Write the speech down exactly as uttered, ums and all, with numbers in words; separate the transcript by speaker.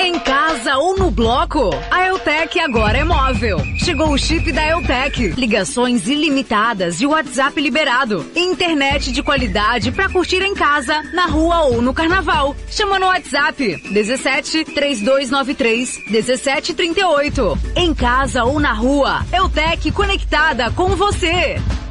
Speaker 1: Em casa ou no bloco, a Eutec agora é móvel. Chegou o chip da Eutec. Ligações ilimitadas e WhatsApp liberado. Internet de qualidade pra curtir em casa, na rua ou no carnaval. Chama no WhatsApp dezessete, três dois nove três, dezessete trinta e oito. Em casa ou na rua, Eutec conectada com você.